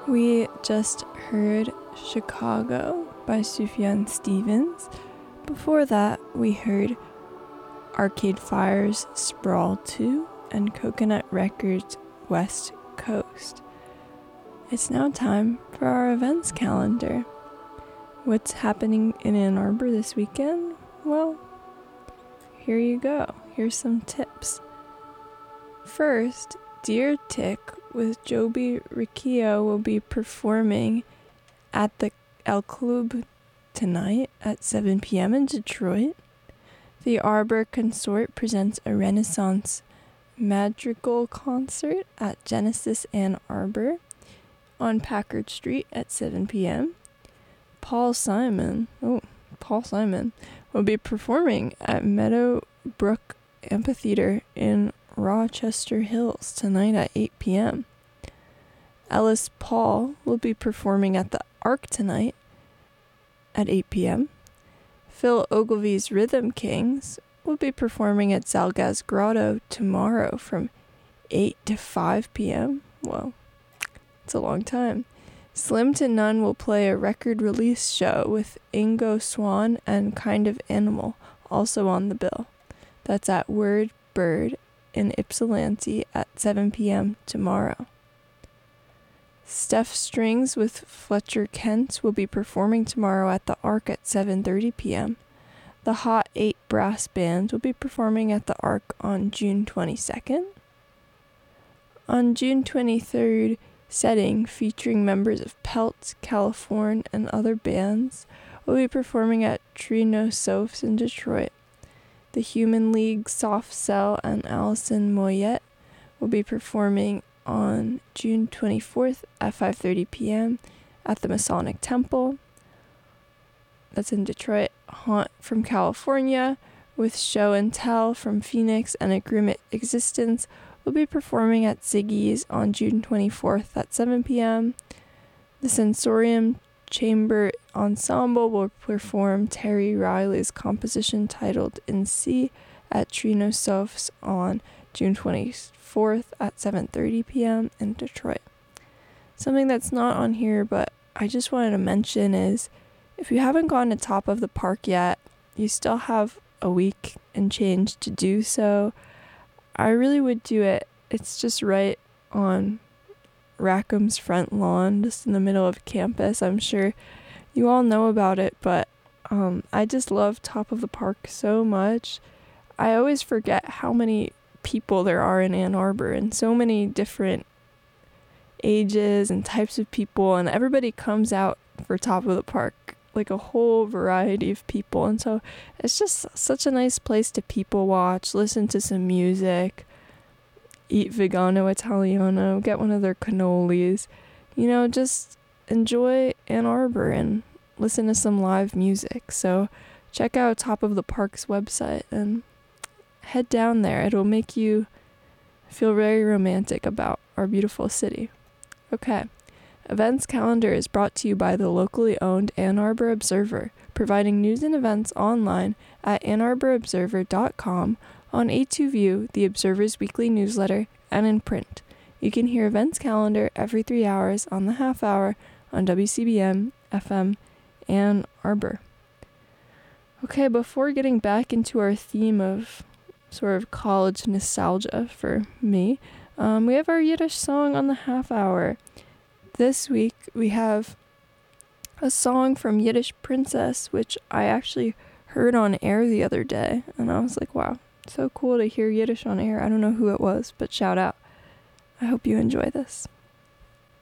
We just heard Chicago by Sufjan Stevens. Before that, we heard Arcade Fire's Sprawl 2 and Coconut Records' West Coast. It's now time for our events calendar. What's happening in Ann Arbor this weekend? Well, here you go. Here's some tips. First, Deer Tick with Joby Riccio will be performing at the El Club tonight at 7 p.m. in Detroit. The Arbor Consort presents a Renaissance Madrigal concert at Genesis Ann Arbor on Packard Street at 7 p.m. Paul Simon will be performing at Meadowbrook Amphitheater in Rochester Hills tonight at 8 p.m. Ellis Paul will be performing at the Arc tonight at 8 p.m. Phil Ogilvy's Rhythm Kings will be performing at Zalgaz Grotto tomorrow from 8 to 5 p.m. Well, it's a long time. Slim to None will play a record release show with Ingo Swan and Kind of Animal also on the bill. That's at Word Bird in Ypsilanti at 7 p.m. tomorrow. Steph Strings with Fletcher Kent will be performing tomorrow at the Arc at 7:30 p.m. The Hot 8 Brass Band will be performing at the Arc on June 22nd. On June 23rd, Setting, featuring members of Pelt, California, and other bands, will be performing at Trino Sophs in Detroit. The Human League, Soft Cell, and Alison Moyet will be performing on June 24th at 5:30 p.m. at the Masonic Temple. That's in Detroit. Haunt from California with Show and Tell from Phoenix and Agreement Existence will be performing at Ziggy's on June 24th at 7 p.m. The Sensorium Chamber Ensemble will perform Terry Riley's composition titled In C at Trino Sophs on June 24th at 7:30 p.m. in Detroit. Something that's not on here, but I just wanted to mention is if you haven't gone to Top of the Park yet, you still have a week and change to do so. I really would do it. It's just right on Rackham's front lawn, just in the middle of campus. I'm sure you all know about it, but I just love Top of the Park so much. I always forget how many people there are in Ann Arbor and so many different ages and types of people, and everybody comes out for Top of the Park, like a whole variety of people. And so it's just such a nice place to people watch, listen to some music, eat vegano italiano, get one of their cannolis, just enjoy Ann Arbor and listen to some live music. So check out Top of the Park's website and head down there. It'll make you feel very romantic about our beautiful city. Okay. Events calendar is brought to you by the locally owned Ann Arbor Observer, providing news and events online at AnnArborObserver.com, on A2View, the Observer's weekly newsletter, and in print. You can hear events calendar every 3 hours on the half hour on WCBM FM Ann Arbor. Okay, before getting back into our theme of sort of college nostalgia for me, we have our Yiddish song on the half hour. This week we have a song from Yiddish Princess, which I actually heard on air the other day, and I was like, wow, so cool to hear Yiddish on air. I don't know who it was, but shout out. I hope you enjoy this.